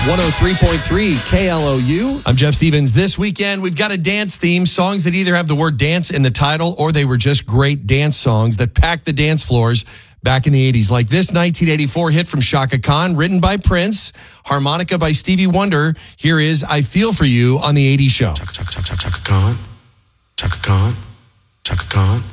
103.3 KLOU. I'm Jeff Stevens. This weekend, we've got a dance theme, songs that either have the word dance in the title or they were just great dance songs that packed the dance floors back in the 80s. Like this 1984 hit from Chaka Khan, written by Prince, harmonica by Stevie Wonder. Here is I Feel For You on the 80s Show. Chaka Khan, Chaka Khan, Chaka Khan.